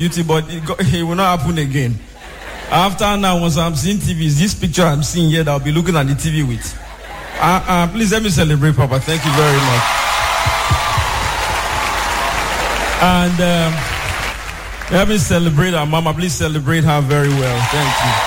YouTube, but it will not happen again. After now, once I'm seeing TV, this picture I'm seeing here that I'll be looking at the TV with. Please let me celebrate Papa. Thank you very much. And let me celebrate our Mama. Please celebrate her very well. Thank you.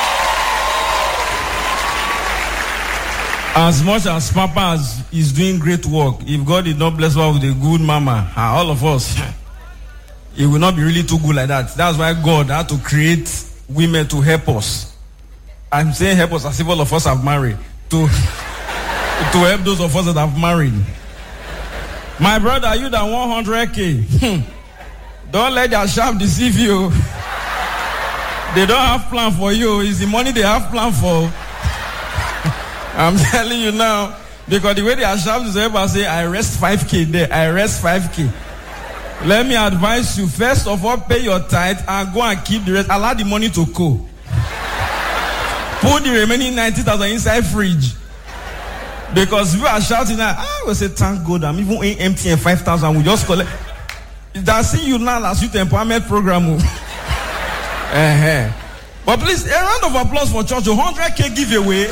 As much as Papa is doing great work, if God did not bless her with a good Mama, all of us, it will not be really too good like that. That's why God had to create women to help us. I'm saying help us as if all of us have married. To help those of us that have married. My brother, you that 100K. Don't let their sharp deceive you. They don't have plan for you. It's the money they have plan for. I'm telling you now. Because the way they are sharp is everybody say, I rest 5K there. I rest 5K. Let me advise you. First of all, pay your tithe and go and keep the rest. Allow the money to go. Put the remaining 90,000 inside fridge. Because if you are shouting out, I will say, thank God, I'm even empty and 5,000. We just collect. That's see you now as youth empowerment program. But please, a round of applause for church. 100K giveaway.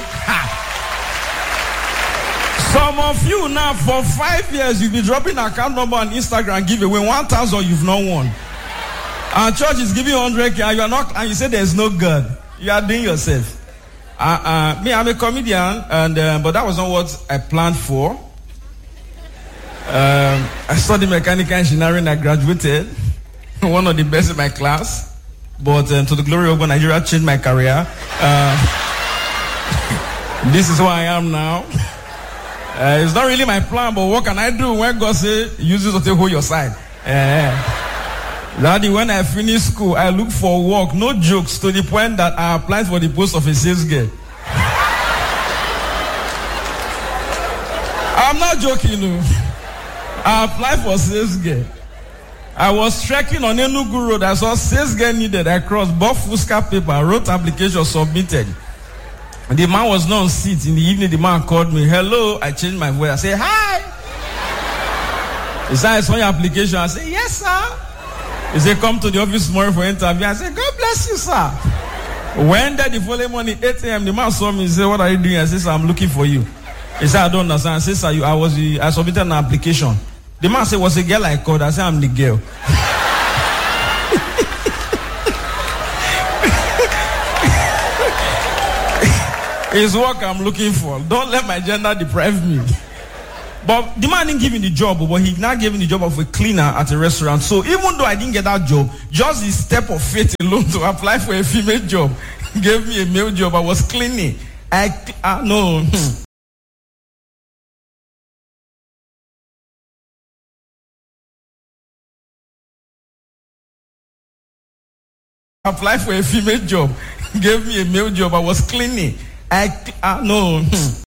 Some of you now, for 5 years, you'll be dropping account number on Instagram, give away 1,000, you've not won. And church is giving 100K, and you are not, and you say there's no God. You are doing yourself. Me, I'm a comedian, and but that was not what I planned for. I studied mechanical engineering. I graduated, one of the best in my class. But to the glory of God, Nigeria changed my career. This is who I am now. It's not really my plan, but what can I do when God says, use it to hold your side? Daddy, when I finished school, I looked for work, no jokes, to the point that I applied for the post of a sales girl. I'm not joking, no. I applied for sales girl. I was trekking on Enugu Road. I saw sales girl needed. I crossed, bought Fusca paper, wrote application, submitted. The man was not on seat. In the evening, the man called me. Hello. I changed my voice. I said, hi. He said, I saw your application. I said, yes, sir. He said, come to the office tomorrow for interview. I said, God bless you, sir. When that the following morning, 8 a.m., the man saw me. He said, what are you doing? I said, sir, I'm looking for you. He said, I don't understand. I said, sir, I submitted an application. The man said, was a girl I called? I said, I'm the girl. It's work I'm looking for. Don't let my gender deprive me. But the man didn't give me the job, but he now gave me the job of a cleaner at a restaurant. So even though I didn't get that job, just the step of faith alone to apply for a female job gave me a male job. I was cleaning. No. Apply for a female job gave me a male job. I was cleaning. No.